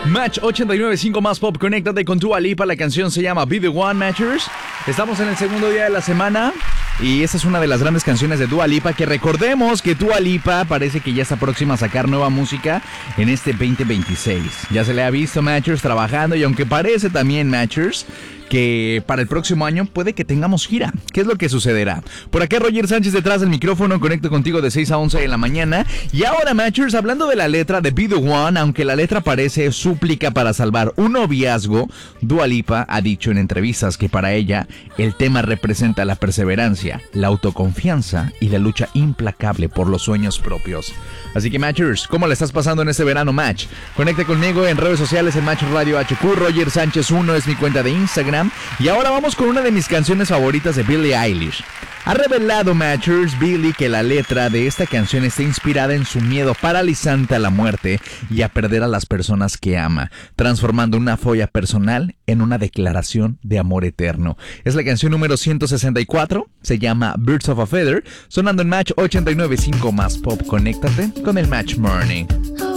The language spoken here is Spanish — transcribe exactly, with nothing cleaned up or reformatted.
Match ochenta y nueve punto cinco más pop, conéctate con Dua Lipa. La canción se llama Be The One, Matchers. Estamos en el segundo día de la semana y esta es una de las grandes canciones de Dua Lipa, que recordemos que Dua Lipa parece que ya está próxima a sacar nueva música en este veinte veintiséis. Ya se le ha visto, Matchers, trabajando, y aunque parece también, Matchers, que para el próximo año puede que tengamos gira. ¿Qué es lo que sucederá? Por acá Roger Sánchez detrás del micrófono, conecto contigo de seis a once de la mañana. Y ahora, Matchers, hablando de la letra de Be The One, aunque la letra parece súplica para salvar un noviazgo, Dua Lipa ha dicho en entrevistas que para ella el tema representa la perseverancia, la autoconfianza y la lucha implacable por los sueños propios. Así que, Matchers, ¿cómo le estás pasando en este verano, Match? Conecta conmigo en redes sociales en Match Radio H Q. Roger Sánchez uno es mi cuenta de Instagram. Y ahora vamos con una de mis canciones favoritas de Billie Eilish. Ha revelado, Matchers, Billie, que la letra de esta canción está inspirada en su miedo paralizante a la muerte y a perder a las personas que ama, transformando una folla personal en una declaración de amor eterno. Es la canción número ciento sesenta y cuatro, se llama Birds of a Feather, sonando en Match ochenta y nueve punto cinco más pop. Conéctate con el Match Morning.